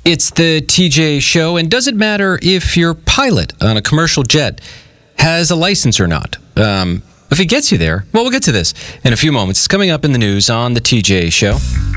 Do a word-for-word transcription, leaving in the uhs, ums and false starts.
It's the T J Show, and does it matter if your pilot on a commercial jet has a license or not? Um, if he gets you there, well, we'll get to this in a few moments. It's coming up in the news on the T J Show.